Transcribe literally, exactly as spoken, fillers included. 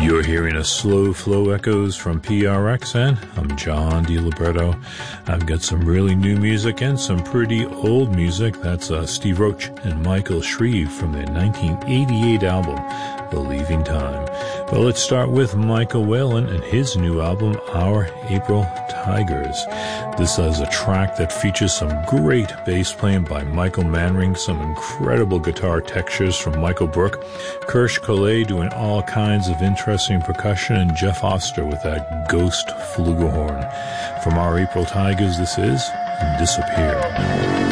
You're hearing a slow flow echoes from P R X, and I'm John DiLiberto. I've got some really new music and some pretty old music. That's uh, Steve Roach and Michael Shreve from their nineteen eighty-eight album, The Leaving Time. Well, let's start with Michael Whalen and his new album, Our April Tigers. This is a track that features some great bass playing by Michael Manring, some incredible guitar textures from Michael Brook, Kirsch Collet doing all kinds of interesting percussion, and Jeff Oster with that ghost flugelhorn. From Our April Tigers, this is Disappear.